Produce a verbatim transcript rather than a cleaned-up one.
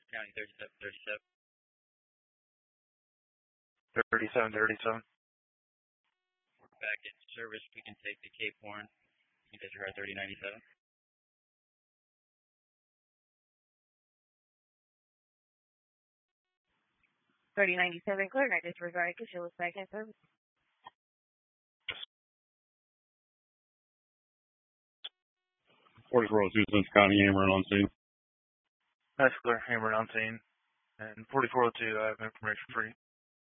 County thirty-seven thirty-seven. thirty-seven thirty-seven. Back in service, we can take the Cape Horn. You guys are at thirty ninety-seven. thirty ninety-seven, clear. I disregard because she was back in service. forty-four oh two, Central County, Ameren on scene. That's clear. Ameren on scene. And forty-four oh two, I have information for you.